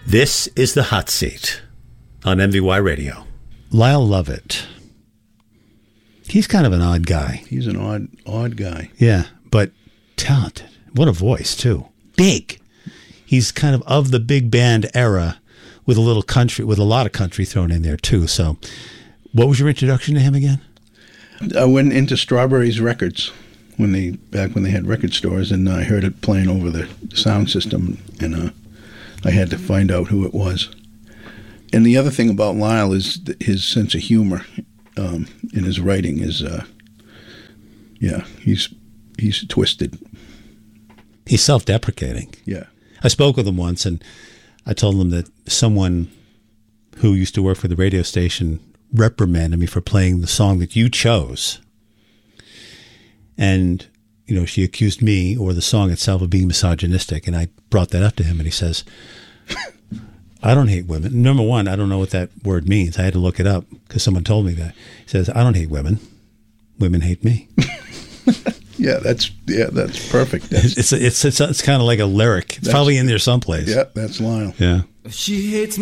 This is The Hot Seat on MVY Radio. Lyle Lovett. He's kind of an odd guy. He's an odd guy. Yeah, but talented. What a voice, too. Big. He's kind of the big band era with a little country, with a lot of country thrown in there, too. So what was your introduction to him again? I went into Strawberries Records back when they had record stores, and I heard it playing over the sound system, and I had to find out who it was. And the other thing about Lyle is his sense of humor in his writing is, he's twisted. He's self-deprecating. Yeah. I spoke with him once, and I told him that someone who used to work for the radio station reprimanded me for playing the song that you chose. And, she accused me or the song itself of being misogynistic. And I brought that up to him, and he says, I don't hate women. Number one, I don't know what that word means. I had to look it up because someone told me that. He says, I don't hate women. Women hate me. That's perfect. It's kind of like a lyric. It's probably in there someplace. Yeah, that's Lyle. Yeah. She hates